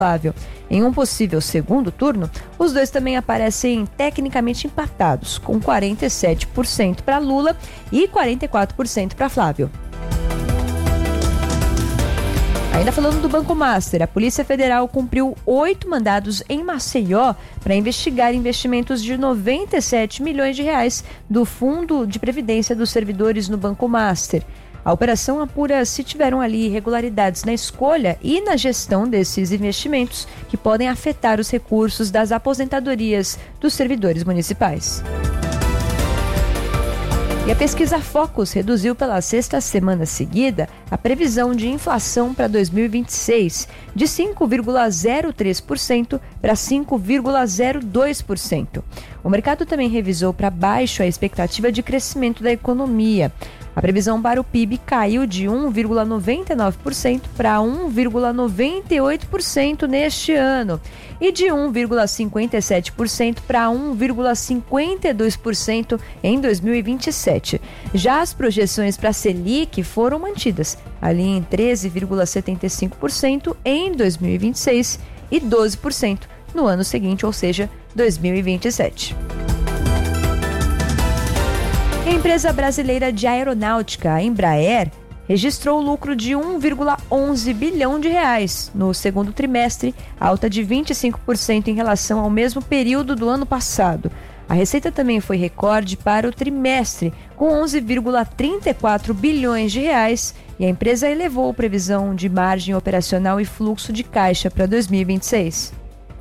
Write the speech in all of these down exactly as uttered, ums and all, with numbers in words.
Flávio. Em um possível segundo turno, os dois também aparecem tecnicamente empatados, com quarenta e sete por cento para Lula e quarenta e quatro por cento para Flávio. Ainda falando do Banco Master, a Polícia Federal cumpriu oito mandados em Maceió para investigar investimentos de noventa e sete milhões de reais do Fundo de Previdência dos Servidores no Banco Master. A operação apura se tiveram ali irregularidades na escolha e na gestão desses investimentos que podem afetar os recursos das aposentadorias dos servidores municipais. E a pesquisa Focus reduziu pela sexta semana seguida a previsão de inflação para dois mil e vinte e seis de cinco vírgula zero três por cento para cinco vírgula zero dois por cento. O mercado também revisou para baixo a expectativa de crescimento da economia. A previsão para o P I B caiu de um vírgula noventa e nove por cento para um vírgula noventa e oito por cento neste ano e de um vírgula cinquenta e sete por cento para um vírgula cinquenta e dois por cento em dois mil e vinte e sete. Já as projeções para a Selic foram mantidas, ali em treze vírgula setenta e cinco por cento em dois mil e vinte e seis e doze por cento no ano seguinte, ou seja, dois mil e vinte e sete. A empresa brasileira de aeronáutica, a Embraer, registrou lucro de um vírgula onze bilhão de reais no segundo trimestre, alta de vinte e cinco por cento em relação ao mesmo período do ano passado. A receita também foi recorde para o trimestre, com onze vírgula trinta e quatro bilhões de reais, e a empresa elevou a previsão de margem operacional e fluxo de caixa para dois mil e vinte e seis.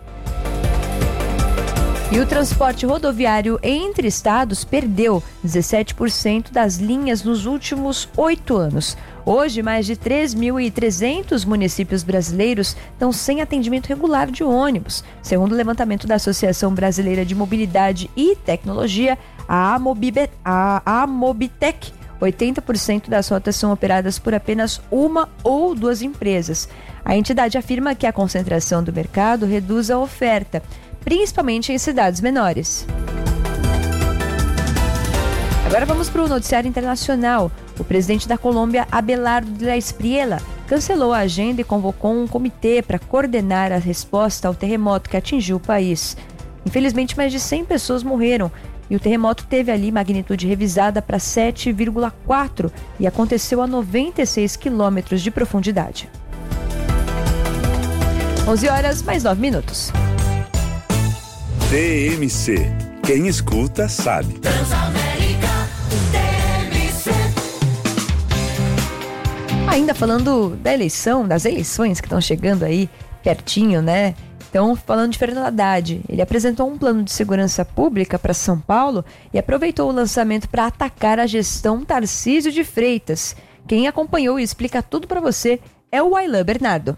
E o transporte rodoviário entre estados perdeu dezessete por cento das linhas nos últimos oito anos. Hoje, mais de três mil e trezentos municípios brasileiros estão sem atendimento regular de ônibus. Segundo o levantamento da Associação Brasileira de Mobilidade e Tecnologia, a Amobibe, a Amobitec, oitenta por cento das rotas são operadas por apenas uma ou duas empresas. A entidade afirma que a concentração do mercado reduz a oferta, principalmente em cidades menores. Agora vamos para o noticiário internacional. O presidente da Colômbia, Abelardo de la Espriella, cancelou a agenda e convocou um comitê para coordenar a resposta ao terremoto que atingiu o país. Infelizmente, mais de cem pessoas morreram e o terremoto teve ali magnitude revisada para sete vírgula quatro e aconteceu a noventa e seis quilômetros de profundidade. onze horas, mais nove minutos. T M C. Quem escuta sabe. Transamérica T M C. Ainda falando da eleição, das eleições que estão chegando aí pertinho, né? Então, falando de Fernando Haddad, ele apresentou um plano de segurança pública para São Paulo e aproveitou o lançamento para atacar a gestão Tarcísio de Freitas. Quem acompanhou e explica tudo para você é o Ailan Bernardo.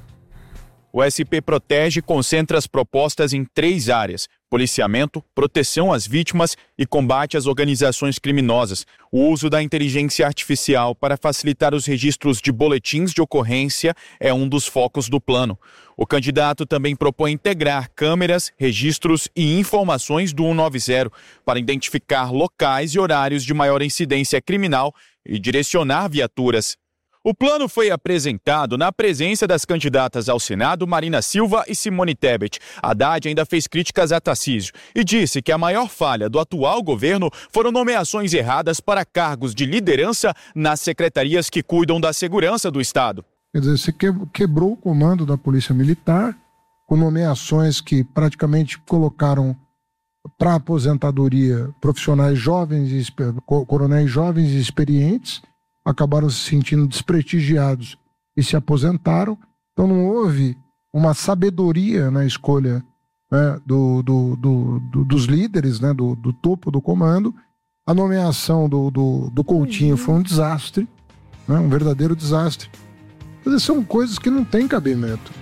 O S P Protege concentra as propostas em três áreas: policiamento, proteção às vítimas e combate às organizações criminosas. O uso da inteligência artificial para facilitar os registros de boletins de ocorrência é um dos focos do plano. O candidato também propõe integrar câmeras, registros e informações do cento e noventa para identificar locais e horários de maior incidência criminal e direcionar viaturas. O plano foi apresentado na presença das candidatas ao Senado, Marina Silva e Simone Tebet. Haddad ainda fez críticas a Tarcísio e disse que a maior falha do atual governo foram nomeações erradas para cargos de liderança nas secretarias que cuidam da segurança do Estado. Quer dizer, você quebrou o comando da Polícia Militar com nomeações que praticamente colocaram para aposentadoria profissionais jovens, e coronéis jovens e experientes, acabaram se sentindo desprestigiados e se aposentaram. Então não houve uma sabedoria na escolha, né, do, do, do, do, dos líderes, né, do, do topo do comando. A nomeação do, do, do Coutinho foi um desastre, né, um verdadeiro desastre. Mas são coisas que não têm cabimento.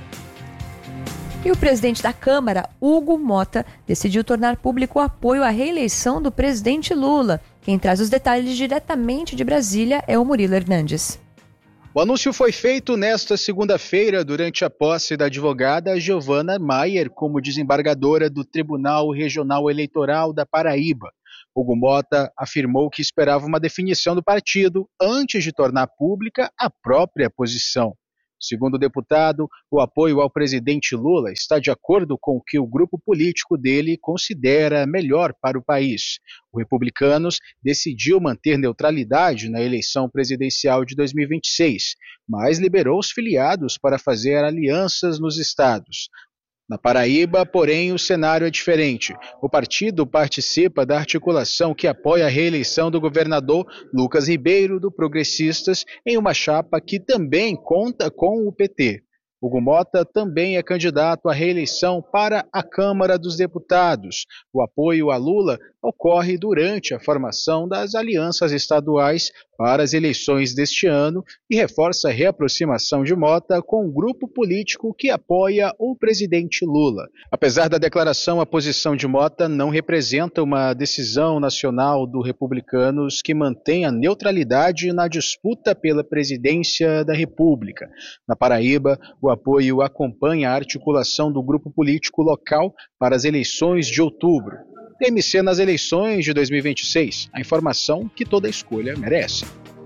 E o presidente da Câmara, Hugo Mota, decidiu tornar público o apoio à reeleição do presidente Lula. Quem traz os detalhes diretamente de Brasília é o Murilo Hernandes. O anúncio foi feito nesta segunda-feira durante a posse da advogada Giovana Maier como desembargadora do Tribunal Regional Eleitoral da Paraíba. Hugo Mota afirmou que esperava uma definição do partido antes de tornar pública a própria posição. Segundo o deputado, o apoio ao presidente Lula está de acordo com o que o grupo político dele considera melhor para o país. O Republicanos decidiu manter neutralidade na eleição presidencial de dois mil e vinte e seis, mas liberou os filiados para fazer alianças nos estados. Na Paraíba, porém, o cenário é diferente. O partido participa da articulação que apoia a reeleição do governador Lucas Ribeiro, do Progressistas, em uma chapa que também conta com o P T. Hugo Mota também é candidato à reeleição para a Câmara dos Deputados. O apoio a Lula ocorre durante a formação das alianças estaduais para as eleições deste ano e reforça a reaproximação de Mota com o grupo político que apoia o presidente Lula. Apesar da declaração, a posição de Mota não representa uma decisão nacional do Republicanos que mantém a neutralidade na disputa pela presidência da República. Na Paraíba, o apoio acompanha a articulação do grupo político local para as eleições de outubro. T M C nas eleições de dois mil e vinte e seis, a informação que toda escolha merece.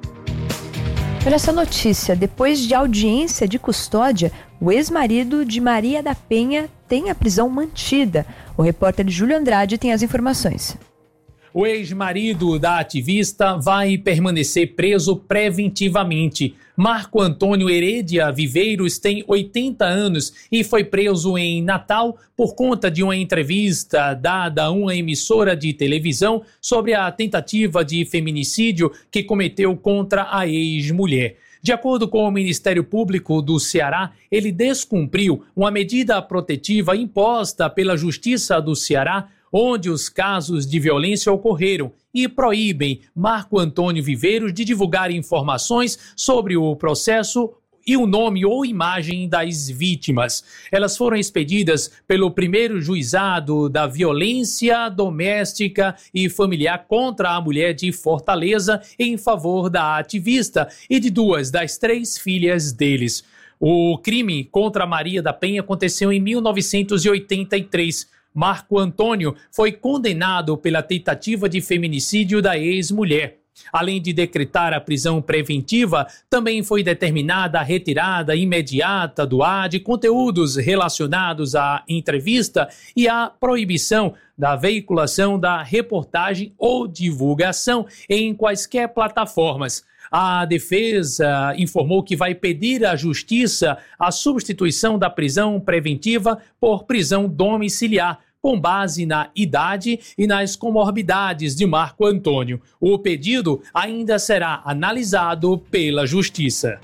Olha essa notícia, depois de audiência de custódia, o ex-marido de Maria da Penha tem a prisão mantida. O repórter Júlio Andrade tem as informações. O ex-marido da ativista vai permanecer preso preventivamente. Marco Antônio Heredia Viveiros tem oitenta anos e foi preso em Natal por conta de uma entrevista dada a uma emissora de televisão sobre a tentativa de feminicídio que cometeu contra a ex-mulher. De acordo com o Ministério Público do Ceará, ele descumpriu uma medida protetiva imposta pela Justiça do Ceará, onde os casos de violência ocorreram, e proíbem Marco Antônio Viveiros de divulgar informações sobre o processo e o nome ou imagem das vítimas. Elas foram expedidas pelo primeiro juizado da violência doméstica e familiar contra a mulher de Fortaleza em favor da ativista e de duas das três filhas deles. O crime contra Maria da Penha aconteceu em mil novecentos e oitenta e três. Marco Antônio foi condenado pela tentativa de feminicídio da ex-mulher. Além de decretar a prisão preventiva, também foi determinada a retirada imediata do ar de conteúdos relacionados à entrevista e a proibição da veiculação da reportagem ou divulgação em quaisquer plataformas. A defesa informou que vai pedir à Justiça a substituição da prisão preventiva por prisão domiciliar, com base na idade e nas comorbidades de Marco Antônio. O pedido ainda será analisado pela Justiça.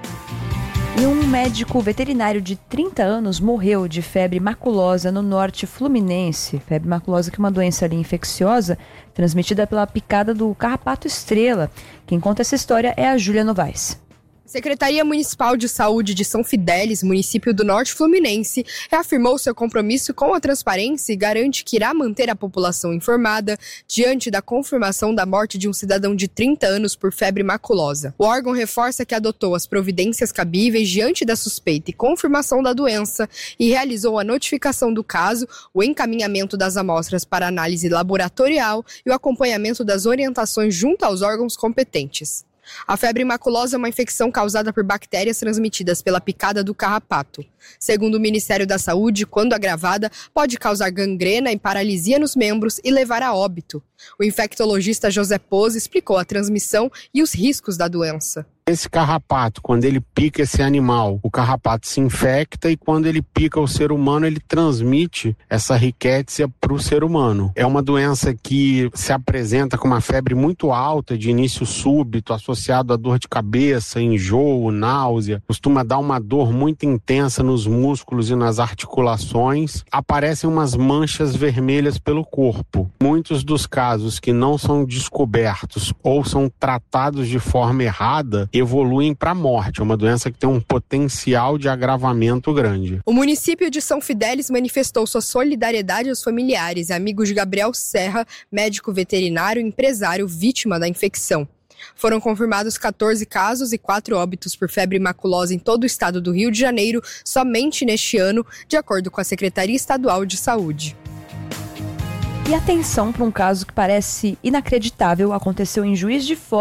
E um médico veterinário de trinta anos morreu de febre maculosa no norte fluminense. Febre maculosa que é uma doença ali infecciosa transmitida pela picada do carrapato estrela. Quem conta essa história é a Júlia Novaes. Secretaria Municipal de Saúde de São Fidélis, município do Norte Fluminense, reafirmou seu compromisso com a transparência e garante que irá manter a população informada diante da confirmação da morte de um cidadão de trinta anos por febre maculosa. O órgão reforça que adotou as providências cabíveis diante da suspeita e confirmação da doença e realizou a notificação do caso, o encaminhamento das amostras para análise laboratorial e o acompanhamento das orientações junto aos órgãos competentes. A febre maculosa é uma infecção causada por bactérias transmitidas pela picada do carrapato. Segundo o Ministério da Saúde, quando agravada, pode causar gangrena e paralisia nos membros e levar a óbito. O infectologista José Pose explicou a transmissão e os riscos da doença. Esse carrapato, quando ele pica esse animal, o carrapato se infecta e quando ele pica o ser humano, ele transmite essa rickettsia para o ser humano. É uma doença que se apresenta com uma febre muito alta, de início súbito, associado a dor de cabeça, enjoo, náusea. Costuma dar uma dor muito intensa nos músculos e nas articulações. Aparecem umas manchas vermelhas pelo corpo. Muitos dos casos que não são descobertos ou são tratados de forma errada evoluem para a morte. É uma doença que tem um potencial de agravamento grande. O município de São Fidélis manifestou sua solidariedade aos familiares e amigos de Gabriel Serra, médico veterinário e empresário vítima da infecção. Foram confirmados catorze casos e quatro óbitos por febre maculosa em todo o estado do Rio de Janeiro somente neste ano, de acordo com a Secretaria Estadual de Saúde. E atenção para um caso que parece inacreditável, aconteceu em Juiz de Fora.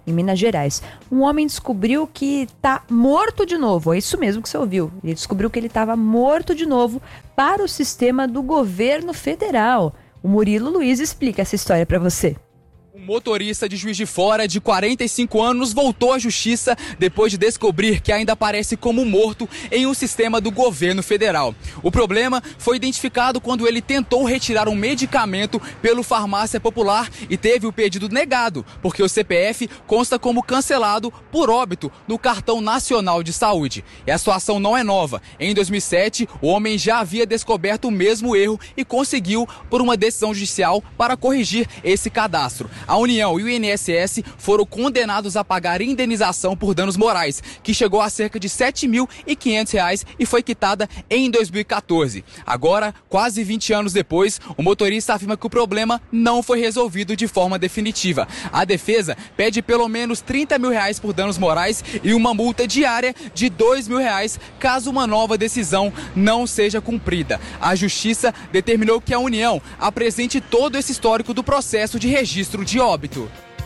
em Minas Gerais. Um homem descobriu que está morto de novo, é isso mesmo que você ouviu. Ele descobriu que ele estava morto de novo para o sistema do governo federal. O Murilo Luiz explica essa história para você. Um motorista de Juiz de Fora, de quarenta e cinco anos, voltou à justiça depois de descobrir que ainda aparece como morto em um sistema do governo federal. O problema foi identificado quando ele tentou retirar um medicamento pelo Farmácia Popular e teve o pedido negado, porque o C P F consta como cancelado por óbito no Cartão Nacional de Saúde. E a situação não é nova. Em dois mil e sete, o homem já havia descoberto o mesmo erro e conseguiu por uma decisão judicial para corrigir esse cadastro. A União e o I N S S foram condenados a pagar indenização por danos morais, que chegou a cerca de sete mil e quinhentos reais e foi quitada em dois mil e quatorze. Agora, quase vinte anos depois, o motorista afirma que o problema não foi resolvido de forma definitiva. A defesa pede pelo menos trinta mil reais por danos morais e uma multa diária de dois mil reais caso uma nova decisão não seja cumprida. A Justiça determinou que a União apresente todo esse histórico do processo de registro de óbito.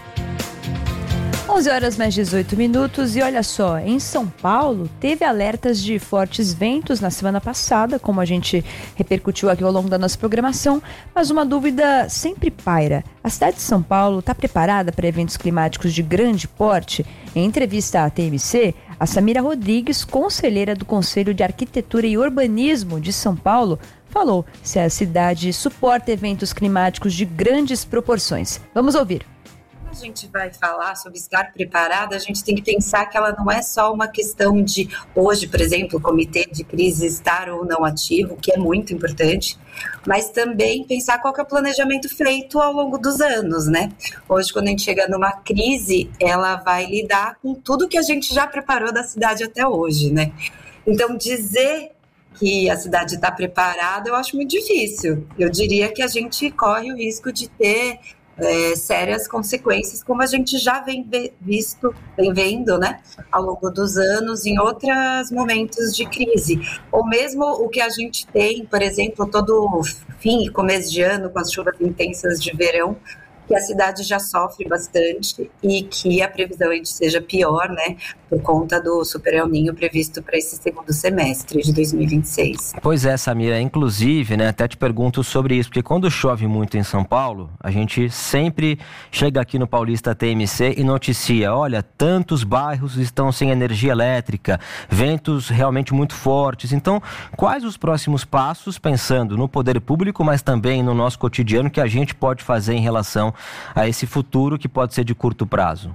onze horas mais dezoito minutos e olha só, em São Paulo teve alertas de fortes ventos na semana passada, como a gente repercutiu aqui ao longo da nossa programação, mas uma dúvida sempre paira. A cidade de São Paulo está preparada para eventos climáticos de grande porte? Em entrevista à T M C, a Samira Rodrigues, conselheira do Conselho de Arquitetura e Urbanismo de São Paulo, falou se a cidade suporta eventos climáticos de grandes proporções. Vamos ouvir. A gente vai falar sobre estar preparada, a gente tem que pensar que ela não é só uma questão de, hoje, por exemplo, o comitê de crise estar ou não ativo, que é muito importante, mas também pensar qual que é o planejamento feito ao longo dos anos, né? Hoje, quando a gente chega numa crise, ela vai lidar com tudo que a gente já preparou da cidade até hoje, né? Então, dizer que a cidade está preparada, eu acho muito difícil. Eu diria que a gente corre o risco de ter É, sérias consequências, como a gente já vem visto, vem vendo, né, ao longo dos anos em outros momentos de crise. Ou mesmo o que a gente tem, por exemplo, todo fim e começo de ano, com as chuvas intensas de verão, que a cidade já sofre bastante e que a previsão é de seja pior, né, por conta do Super El Niño previsto para esse segundo semestre de dois mil e vinte e seis. Pois é, Samira, inclusive, né, até te pergunto sobre isso, porque quando chove muito em São Paulo, a gente sempre chega aqui no Paulista T M C e noticia, olha, tantos bairros estão sem energia elétrica, ventos realmente muito fortes. Então, quais os próximos passos, pensando no poder público, mas também no nosso cotidiano, que a gente pode fazer em relação a esse futuro que pode ser de curto prazo?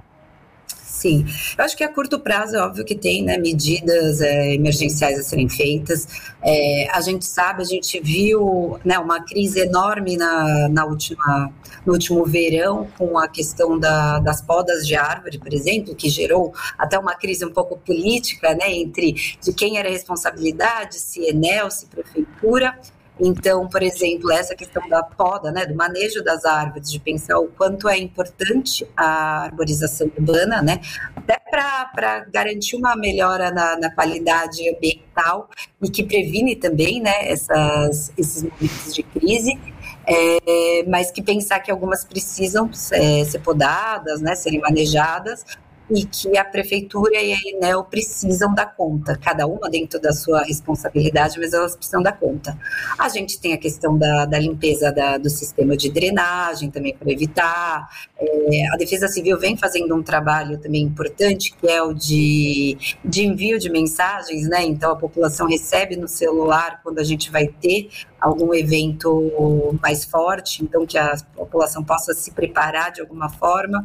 Sim, eu acho que a curto prazo é óbvio que tem, né, medidas é, emergenciais a serem feitas. É, a gente sabe, a gente viu, né, uma crise enorme na, na última, no último verão com a questão da, das podas de árvore, por exemplo, que gerou até uma crise um pouco política, né, entre de quem era a responsabilidade, se Enel, se prefeitura. Então, por exemplo, essa questão da poda, né, do manejo das árvores, de pensar o quanto é importante a arborização urbana, né, até para garantir uma melhora na, na qualidade ambiental e que previne também, né, essas, esses momentos de crise, é, mas que pensar que algumas precisam é, ser podadas, né, serem manejadas, e que a prefeitura e a Enel precisam dar conta, cada uma dentro da sua responsabilidade, mas elas precisam dar conta. A gente tem a questão da, da limpeza da, do sistema de drenagem também para evitar. É, a Defesa Civil vem fazendo um trabalho também importante, que é o de, de envio de mensagens, né? Então a população recebe no celular quando a gente vai ter algum evento mais forte, então que a população possa se preparar de alguma forma.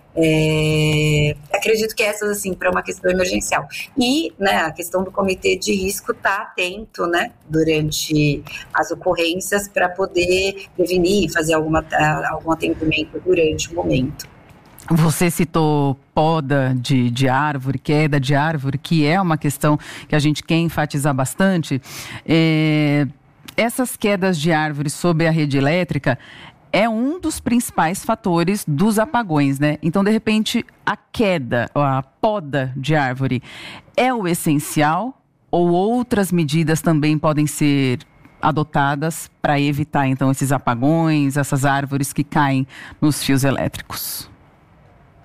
É, acredito que essas, assim, para uma questão emergencial. E, né, a questão do comitê de risco tá atento, né, durante as ocorrências para poder prevenir e fazer alguma, algum atendimento durante o momento. Você citou poda de, de árvore, queda de árvore, que é uma questão que a gente quer enfatizar bastante. É, essas quedas de árvores sobre a rede elétrica é um dos principais fatores dos apagões, né? Então, de repente, a queda, a poda de árvore é o essencial ou outras medidas também podem ser adotadas para evitar, então, esses apagões, essas árvores que caem nos fios elétricos?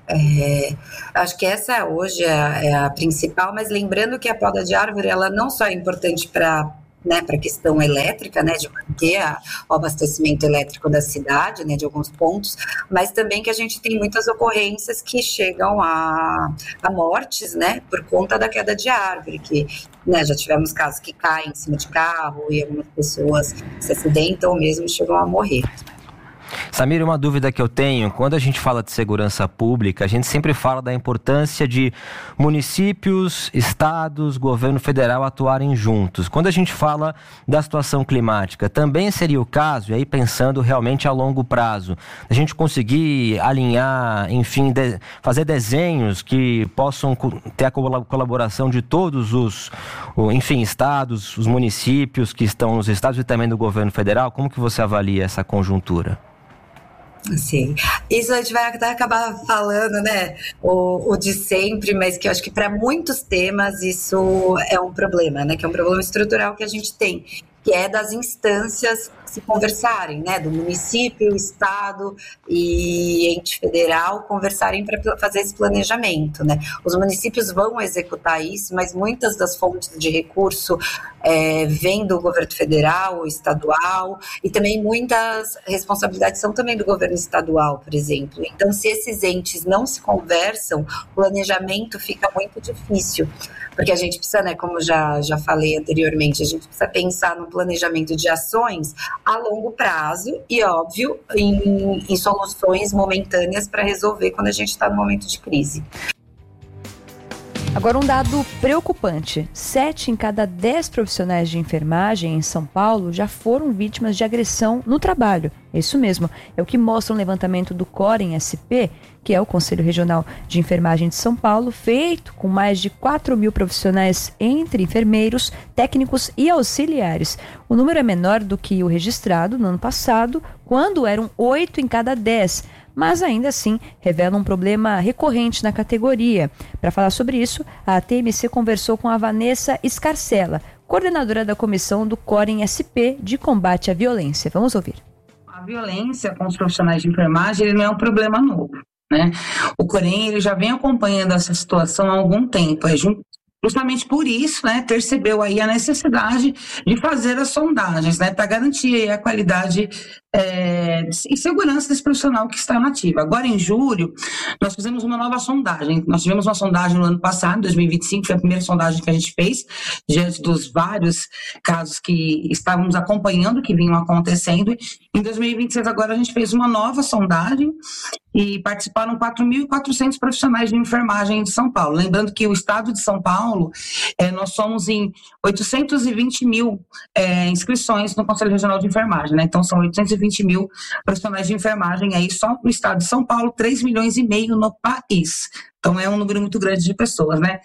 É, acho que essa hoje é a, é a principal, mas lembrando que a poda de árvore, ela não só é importante para né, para a questão elétrica, né, de manter a, o abastecimento elétrico da cidade, né, de alguns pontos, mas também que a gente tem muitas ocorrências que chegam a, a mortes, né, por conta da queda de árvore, que né, já tivemos casos que caem em cima de carro e algumas pessoas se acidentam ou mesmo chegam a morrer. Samir, uma dúvida que eu tenho, quando a gente fala de segurança pública, a gente sempre fala da importância de municípios, estados, governo federal atuarem juntos. Quando a gente fala da situação climática, também seria o caso, e aí pensando realmente a longo prazo, a gente conseguir alinhar, enfim, de, fazer desenhos que possam ter a colaboração de todos os, enfim, estados, os municípios que estão nos estados e também do governo federal? Como que você avalia essa conjuntura? Sim, isso a gente vai até acabar falando, né, o, o de sempre, mas que eu acho que para muitos temas isso é um problema, né, que é um problema estrutural que a gente tem, que é das instâncias se conversarem, né, do município, estado e ente federal conversarem para fazer esse planejamento, né. Os municípios vão executar isso, mas muitas das fontes de recurso é, vêm do governo federal, estadual, e também muitas responsabilidades são também do governo estadual, por exemplo. Então, se esses entes não se conversam, o planejamento fica muito difícil, porque a gente precisa, né, como já, já falei anteriormente, a gente precisa pensar no planejamento de ações a longo prazo e, óbvio, em, em soluções momentâneas para resolver quando a gente está no momento de crise. Agora, um dado preocupante: sete em cada dez profissionais de enfermagem em São Paulo já foram vítimas de agressão no trabalho. Isso mesmo, é o que mostra um levantamento do Corem S P, que é o Conselho Regional de Enfermagem de São Paulo, feito com mais de quatro mil profissionais entre enfermeiros, técnicos e auxiliares. O número é menor do que o registrado no ano passado, quando eram oito em cada dez. Mas ainda assim revela um problema recorrente na categoria. Para falar sobre isso, a T M C conversou com a Vanessa Scarcella, coordenadora da comissão do Corem S P de combate à violência. Vamos ouvir. A violência com os profissionais de enfermagem ele não é um problema novo, né? O Corem ele já vem acompanhando essa situação há algum tempo. É justamente por isso, né, percebeu aí a necessidade de fazer as sondagens, né, para garantir aí a qualidade é, e segurança desse profissional que está na ativa. Agora, em julho, nós fizemos uma nova sondagem. Nós tivemos uma sondagem no ano passado, dois mil e vinte e cinco, foi a primeira sondagem que a gente fez, diante dos vários casos que estávamos acompanhando, que vinham acontecendo. Em dois mil e vinte e seis, agora, a gente fez uma nova sondagem e participaram quatro mil e quatrocentos profissionais de enfermagem de São Paulo. Lembrando que o estado de São Paulo, é, nós somos em oitocentos e vinte mil é, inscrições no Conselho Regional de Enfermagem, né? Então, são oitocentos e vinte mil profissionais de enfermagem aí só no estado de São Paulo, três milhões e meio no país. Então, é um número muito grande de pessoas, né?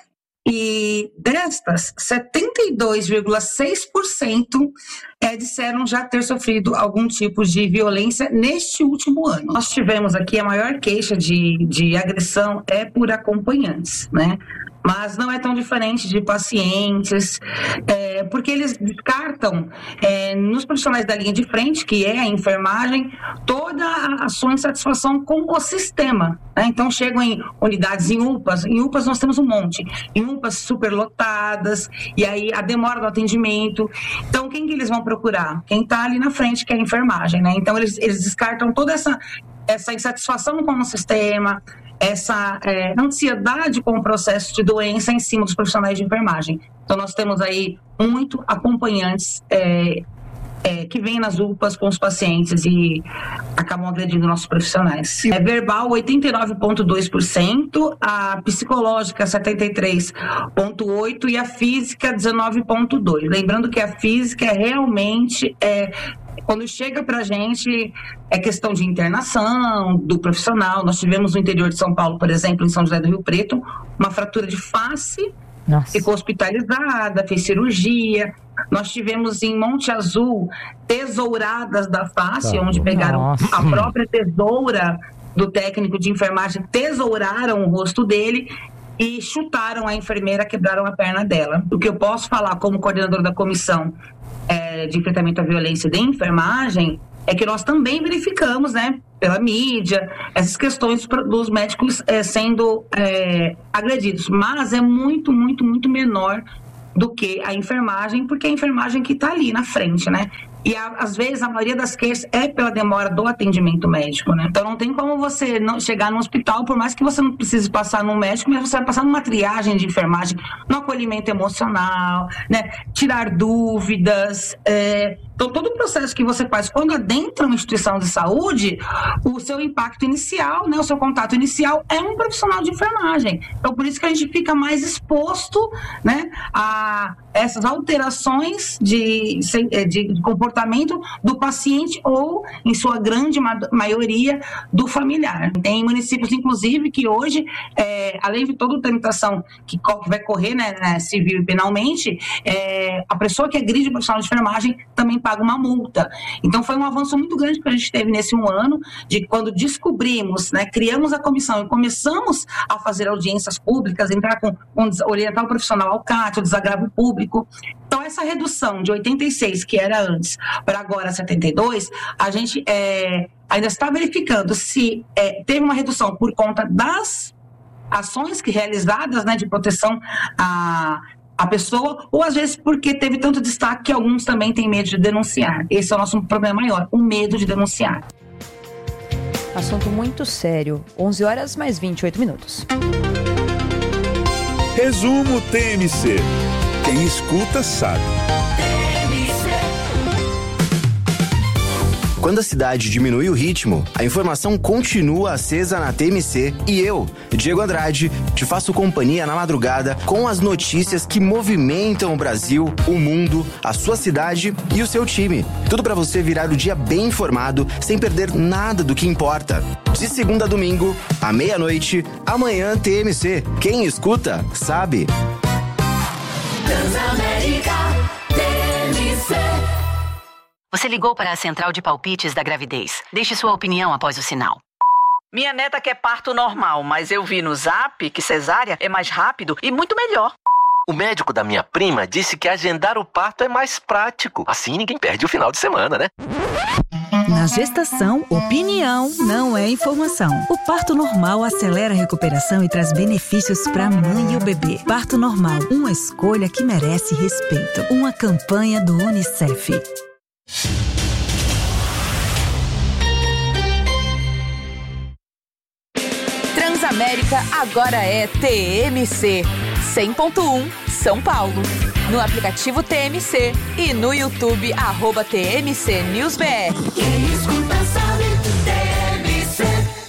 E destas, setenta e dois vírgula seis por cento é, disseram já ter sofrido algum tipo de violência neste último ano. Nós tivemos aqui a maior queixa de, de agressão é por acompanhantes, né? Mas não é tão diferente de pacientes, é, porque eles descartam é, nos profissionais da linha de frente, que é a enfermagem, toda a sua insatisfação com o sistema, né? Então chegam em unidades em U P As, em U P As nós temos um monte, em U P As superlotadas, e aí a demora do atendimento. Então quem que eles vão procurar? Quem está ali na frente, que é a enfermagem, né? Então eles, eles descartam toda essa, essa insatisfação com o sistema, essa é, ansiedade com o processo de doença em cima dos profissionais de enfermagem. Então, nós temos aí muito acompanhantes é, é, que vêm nas U P As com os pacientes e acabam agredindo nossos profissionais. É verbal, oitenta e nove vírgula dois por cento, a psicológica, setenta e três vírgula oito por cento e a física, dezenove vírgula dois por cento. Lembrando que a física é realmente... É, quando chega para a gente, é questão de internação do profissional. Nós tivemos no interior de São Paulo, por exemplo, em São José do Rio Preto, uma fratura de face, Nossa. Ficou hospitalizada, fez cirurgia. Nós tivemos em Monte Azul tesouradas da face, tá, onde pegaram Nossa. a própria tesoura do técnico de enfermagem, tesouraram o rosto dele e chutaram a enfermeira, quebraram a perna dela. O que eu posso falar como coordenadora da comissão é, de enfrentamento à violência de enfermagem é que nós também verificamos, né, pela mídia, essas questões dos médicos é, sendo é, agredidos, mas é muito, muito, muito menor do que a enfermagem, porque é a enfermagem que está ali na frente, né? E a, às vezes a maioria das queixas é pela demora do atendimento médico, né? Então não tem como você não chegar no hospital, por mais que você não precise passar num médico, mas você vai passar numa triagem de enfermagem, no acolhimento emocional, né? Tirar dúvidas, é... Então, todo o processo que você faz quando adentra uma instituição de saúde, o seu impacto inicial, né, o seu contato inicial é um profissional de enfermagem. Então, por isso que a gente fica mais exposto, né, a essas alterações de, de comportamento do paciente ou, em sua grande maioria, do familiar. Tem municípios, inclusive, que hoje, é, além de toda a tramitação que, que vai correr, né, civil e penalmente, é, a pessoa que agride o profissional de enfermagem também paga uma multa. Então foi um avanço muito grande que a gente teve nesse um ano, de quando descobrimos, né, criamos a comissão e começamos a fazer audiências públicas, entrar com, com orientar o profissional ao C A T, o desagravo público. Então essa redução de oitenta e seis, que era antes, para agora setenta e dois, a gente é, ainda está verificando se é, teve uma redução por conta das ações que realizadas, né, de proteção a a pessoa, ou às vezes porque teve tanto destaque que alguns também têm medo de denunciar. Esse é o nosso problema maior, o medo de denunciar. Assunto muito sério. onze horas mais vinte e oito minutos. Resumo T M C. Quem escuta sabe. Quando a cidade diminui o ritmo, a informação continua acesa na T M C e eu, Diego Andrade, te faço companhia na madrugada com as notícias que movimentam o Brasil, o mundo, a sua cidade e o seu time. Tudo para você virar o dia bem informado, sem perder nada do que importa. De segunda a domingo, à meia-noite, amanhã T M C. Quem escuta, sabe. Transamérica T M C. Você ligou para a central de palpites da gravidez. Deixe sua opinião após o sinal. Minha neta quer parto normal, mas eu vi no Zap que cesárea é mais rápido e muito melhor. O médico da minha prima disse que agendar o parto é mais prático. Assim ninguém perde o final de semana, né? Na gestação, opinião não é informação. O parto normal acelera a recuperação e traz benefícios para a mãe e o bebê. Parto normal, uma escolha que merece respeito. Uma campanha do Unicef. Transamérica agora é T M C cem ponto um São Paulo. No aplicativo T M C e no YouTube arroba T M C News B R. Quem escuta sabe, T M C.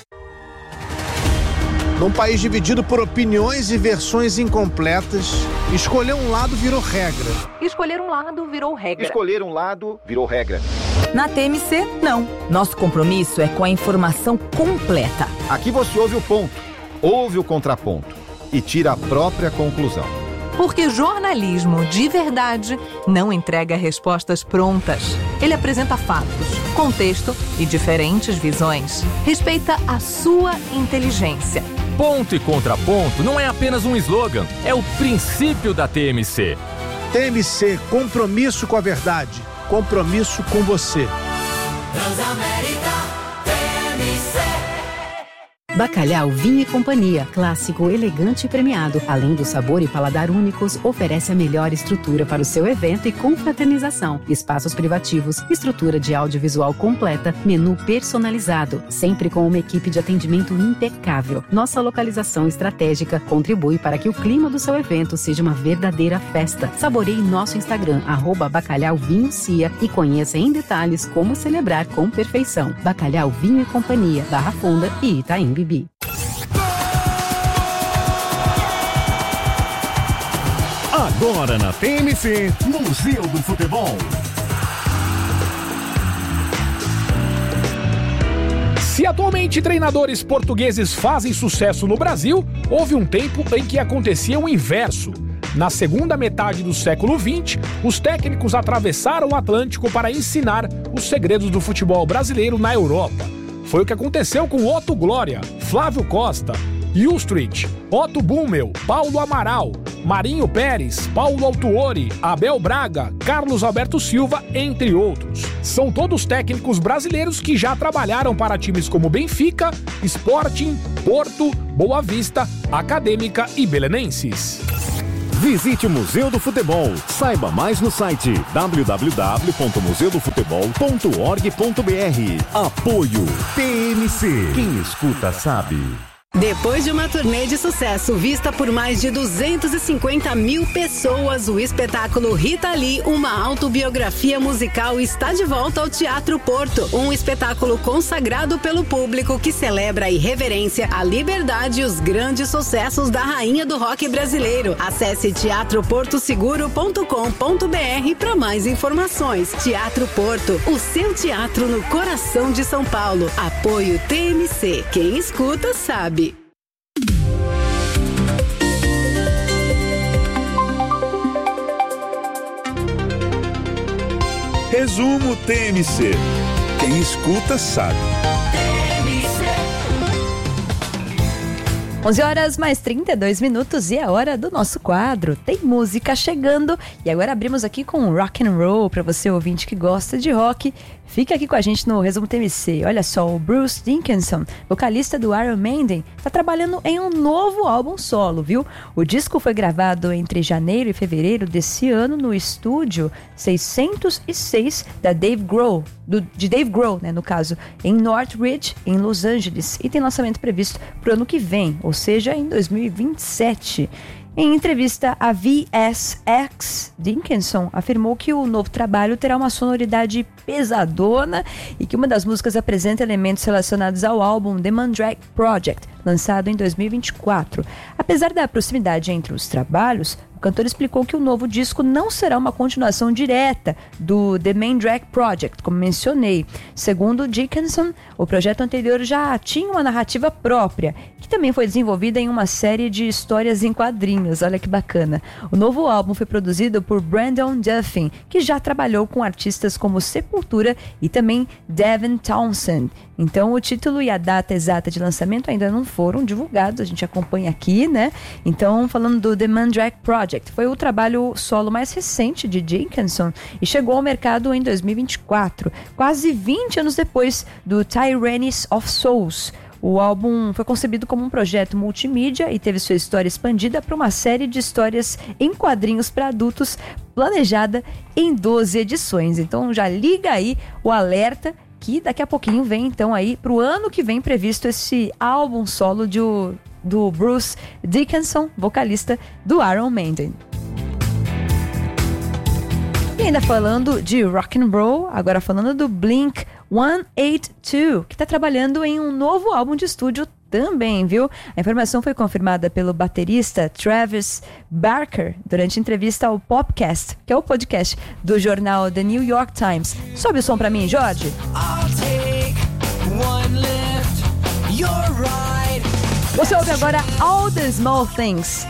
Num país dividido por opiniões e versões incompletas, escolher um lado virou regra. Escolher um lado virou regra. Escolher um lado virou regra. Na T M C, não. Nosso compromisso é com a informação completa. Aqui você ouve o ponto, ouve o contraponto e tira a própria conclusão. Porque jornalismo de verdade não entrega respostas prontas. Ele apresenta fatos, contexto e diferentes visões. Respeita a sua inteligência. Ponto e contraponto não é apenas um slogan, é o princípio da T M C. T M C, compromisso com a verdade, compromisso com você. Transamérica T M C. Bacalhau Vinho e Companhia, clássico, elegante e premiado. Além do sabor e paladar únicos, oferece a melhor estrutura para o seu evento e confraternização. Espaços privativos, estrutura de audiovisual completa, menu personalizado, sempre com uma equipe de atendimento impecável. Nossa localização estratégica contribui para que o clima do seu evento seja uma verdadeira festa. Saboreie nosso Instagram, arroba Bacalhau Vinho Cia, e conheça em detalhes como celebrar com perfeição. Bacalhau Vinho e Companhia, Barra Funda e Itaim Bibi. Agora na T M C, Museu do Futebol. Se atualmente treinadores portugueses fazem sucesso no Brasil, houve um tempo em que acontecia o inverso. Na segunda metade do século vinte, os técnicos atravessaram o Atlântico para ensinar os segredos do futebol brasileiro na Europa. Foi o que aconteceu com Otto Glória, Flávio Costa, U Street, Otto Bummel, Paulo Amaral, Marinho Pérez, Paulo Autuori, Abel Braga, Carlos Alberto Silva, entre outros. São todos técnicos brasileiros que já trabalharam para times como Benfica, Sporting, Porto, Boa Vista, Acadêmica e Belenenses. Visite o Museu do Futebol. Saiba mais no site w w w ponto museu do futebol ponto org ponto b r. Apoio T M C. Quem escuta sabe. Depois de uma turnê de sucesso vista por mais de duzentas e cinquenta mil pessoas, o espetáculo Rita Lee, uma autobiografia musical, está de volta ao Teatro Porto. Um espetáculo consagrado pelo público que celebra a irreverência, a liberdade e os grandes sucessos da rainha do rock brasileiro. Acesse teatro porto seguro ponto com ponto b r para mais informações. Teatro Porto, o seu teatro no coração de São Paulo. Apoio T M C. Quem escuta sabe. Resumo T M C. Quem escuta sabe. onze horas mais trinta e dois minutos e é hora do nosso quadro. Tem música chegando e agora abrimos aqui com rock and roll para você ouvinte que gosta de rock. Fica aqui com a gente no Resumo T M C. Olha só, o Bruce Dickinson, vocalista do Iron Maiden, está trabalhando em um novo álbum solo, viu? O disco foi gravado entre janeiro e fevereiro desse ano no estúdio seiscentos e seis da Dave Grohl, do, de Dave Grohl, né, no caso, em Northridge, em Los Angeles, e tem lançamento previsto para o ano que vem, ou seja, em dois mil e vinte e sete. Em entrevista à V S X, Dickinson afirmou que o novo trabalho terá uma sonoridade pesadona e que uma das músicas apresenta elementos relacionados ao álbum The Mandrake Project, lançado em dois mil e vinte e quatro. Apesar da proximidade entre os trabalhos, o cantor explicou que o novo disco não será uma continuação direta do The Mandrake Project, como mencionei. Segundo Dickinson, o projeto anterior já tinha uma narrativa própria, que também foi desenvolvida em uma série de histórias em quadrinhos. Olha que bacana. O novo álbum foi produzido por Brandon Duffin, que já trabalhou com artistas como Sepultura e também Devin Townsend. Então, o título e a data exata de lançamento ainda não foram divulgados, a gente acompanha aqui, né? Então, falando do The Mandrake Project, foi o trabalho solo mais recente de Dickinson e chegou ao mercado em dois mil e vinte e quatro, quase vinte anos depois do Tyrannies of Souls. O álbum foi concebido como um projeto multimídia e teve sua história expandida para uma série de histórias em quadrinhos para adultos, planejada em doze edições. Então já liga aí o alerta que daqui a pouquinho vem então aí para o ano que vem previsto esse álbum solo de, do Bruce Dickinson, vocalista do Iron Maiden. E ainda falando de rock and roll, agora falando do Blink one eighty-two, que está trabalhando em um novo álbum de estúdio também, viu? A informação foi confirmada pelo baterista Travis Barker durante entrevista ao Popcast, que é o podcast do jornal The New York Times. Sobe o som pra mim, Jorge. Você ouve agora All the Small Things.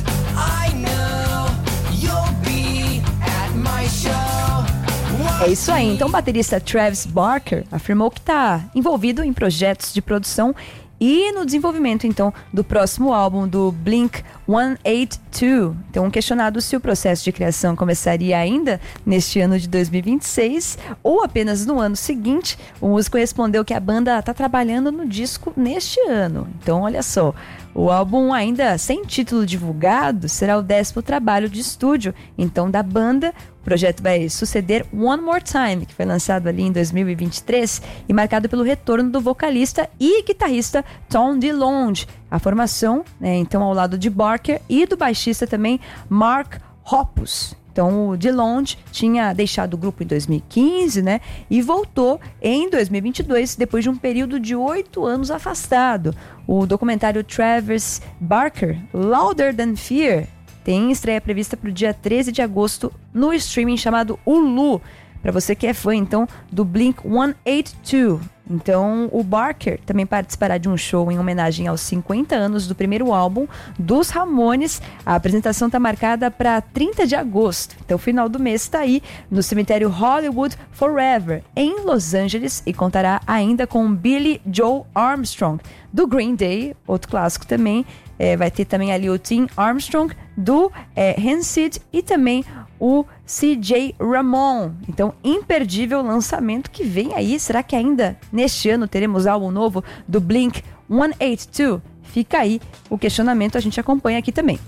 É isso aí, então o baterista Travis Barker afirmou que está envolvido em projetos de produção e no desenvolvimento, então, do próximo álbum do Blink one eighty-two. Então, questionado se o processo de criação começaria ainda neste ano de dois mil e vinte e seis ou apenas no ano seguinte, o músico respondeu que a banda está trabalhando no disco neste ano. Então, olha só, o álbum ainda sem título divulgado será o décimo trabalho de estúdio, então, da banda. O projeto vai suceder One More Time, que foi lançado ali em dois mil e vinte e três e marcado pelo retorno do vocalista e guitarrista Tom DeLonge. A formação, né, então, ao lado de Barker e do baixista também Mark Hoppus. Então, o DeLonge tinha deixado o grupo em dois mil e quinze, né, e voltou em dois mil e vinte e dois, depois de um período de oito anos afastado. O documentário Travis Barker, Louder Than Fear, tem estreia prevista para o dia treze de agosto no streaming chamado Hulu. Para você que é fã, então, do Blink one eighty-two. Então, o Barker também participará de um show em homenagem aos cinquenta anos do primeiro álbum dos Ramones. A apresentação está marcada para trinta de agosto. Então, o final do mês está aí no cemitério Hollywood Forever, em Los Angeles, e contará ainda com Billy Joe Armstrong, do Green Day, outro clássico também. É, vai ter também ali o Tim Armstrong, do é, Rancid, e também o C J Ramon. Então, imperdível lançamento que vem aí. Será que ainda neste ano teremos álbum novo do Blink cento e oitenta e dois? Fica aí o questionamento, a gente acompanha aqui também.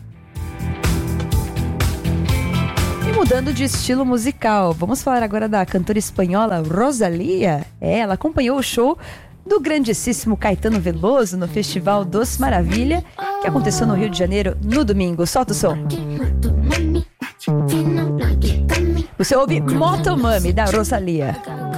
E mudando de estilo musical, vamos falar agora da cantora espanhola Rosalía. É, ela acompanhou o show do grandíssimo Caetano Veloso no Festival Doce Maravilha, que aconteceu no Rio de Janeiro no domingo. Solta o som. Você ouve Motomami, da Rosalía.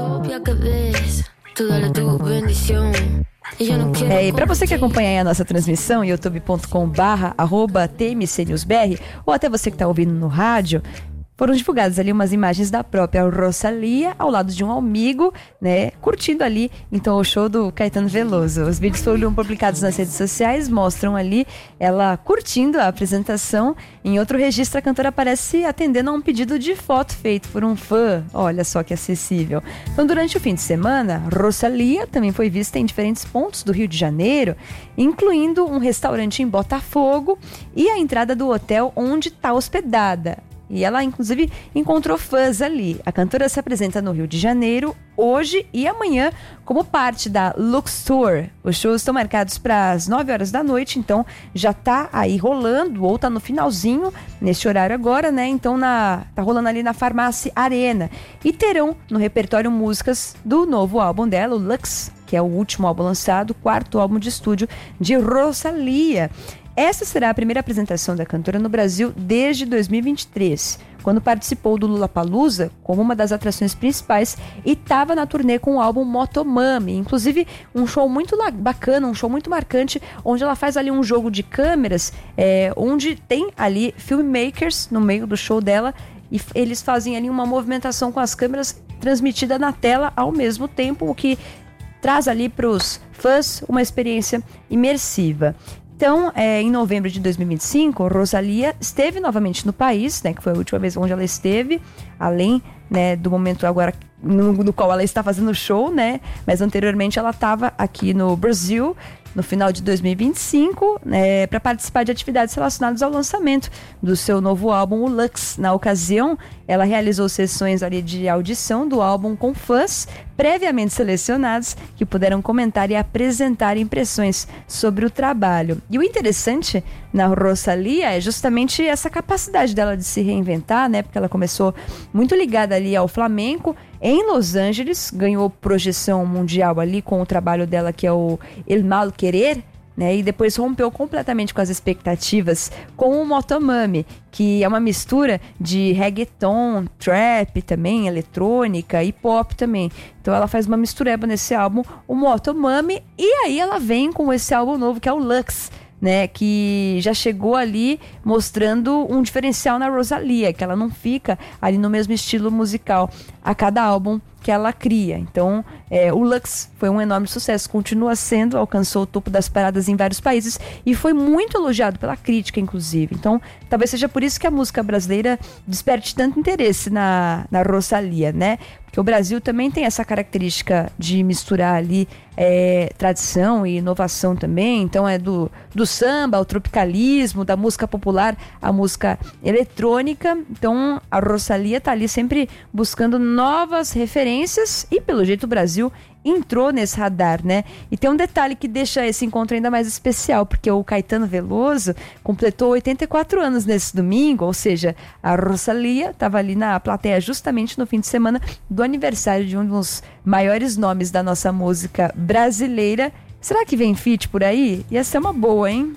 É, e para você que acompanha aí a nossa transmissão, youtube ponto com barra arroba T M C News B R, ou até você que está ouvindo no rádio, foram divulgadas ali umas imagens da própria Rosalía ao lado de um amigo, né, curtindo ali então o show do Caetano Veloso. Os vídeos foram publicados nas redes sociais, mostram ali ela curtindo a apresentação. Em outro registro, a cantora aparece atendendo a um pedido de foto feito por um fã. Olha só que acessível. Então, durante o fim de semana, Rosalía também foi vista em diferentes pontos do Rio de Janeiro, incluindo um restaurante em Botafogo e a entrada do hotel onde está hospedada. E ela, inclusive, encontrou fãs ali. A cantora se apresenta no Rio de Janeiro hoje e amanhã como parte da Lux Tour. Os shows estão marcados para as nove horas da noite, então já está aí rolando, ou está no finalzinho, nesse horário agora, né? Então na, tá rolando ali na Farmácia Arena. E terão no repertório músicas do novo álbum dela, o Lux, que é o último álbum lançado, o quarto álbum de estúdio de Rosalía. Essa será a primeira apresentação da cantora no Brasil desde dois mil e vinte e três, quando participou do Lollapalooza como uma das atrações principais e estava na turnê com o álbum Motomami. Inclusive, um show muito bacana, um show muito marcante, onde ela faz ali um jogo de câmeras, é, onde tem ali filmmakers no meio do show dela, e eles fazem ali uma movimentação com as câmeras transmitida na tela ao mesmo tempo, o que traz ali para os fãs uma experiência imersiva. Então, é, em novembro de dois mil e vinte e cinco, Rosalía esteve novamente no país, né, que foi a última vez onde ela esteve, além, né, do momento agora no, no qual ela está fazendo show, né, mas anteriormente ela estava aqui no Brasil, no final de dois mil e vinte e cinco, né, para participar de atividades relacionadas ao lançamento do seu novo álbum, o Lux. Na ocasião, ela realizou sessões ali de audição do álbum com fãs previamente selecionados que puderam comentar e apresentar impressões sobre o trabalho. E o interessante na Rosalía é justamente essa capacidade dela de se reinventar, né, porque ela começou muito ligada ali ao flamenco em Los Angeles, ganhou projeção mundial ali com o trabalho dela que é o El Mal Querer, né, e depois rompeu completamente com as expectativas com o Motomami, que é uma mistura de reggaeton, trap também, eletrônica e pop também. Então ela faz uma mistureba nesse álbum, o Motomami, e aí ela vem com esse álbum novo que é o Lux, né, que já chegou ali mostrando um diferencial na Rosalía, que ela não fica ali no mesmo estilo musical a cada álbum que ela cria. Então, é, o Lux foi um enorme sucesso, continua sendo, alcançou o topo das paradas em vários países e foi muito elogiado pela crítica, inclusive. Então, talvez seja por isso que a música brasileira desperte tanto interesse na, na Rosalía, né? Porque o Brasil também tem essa característica de misturar ali é, tradição e inovação também. Então, é do, do samba ao tropicalismo, da música popular à música eletrônica. Então, a Rosalía tá ali sempre buscando novas referências e, pelo jeito, o Brasil entrou nesse radar, né? E tem um detalhe que deixa esse encontro ainda mais especial, porque o Caetano Veloso completou oitenta e quatro anos nesse domingo, ou seja, a Rosalía estava ali na plateia justamente no fim de semana do aniversário de um dos maiores nomes da nossa música brasileira. Será que vem feat por aí? Ia ser uma boa, hein?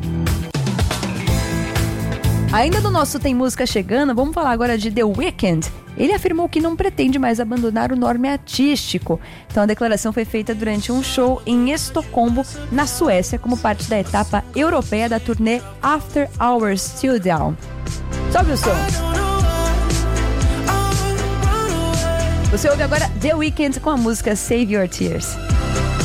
Ainda no nosso Tem Música Chegando, vamos falar agora de The Weeknd. Ele afirmou que não pretende mais abandonar o nome artístico. Então a declaração foi feita durante um show em Estocolmo, na Suécia, como parte da etapa europeia da turnê After Hours Still Down. Sobe o som. Você ouve agora The Weeknd com a música Save Your Tears.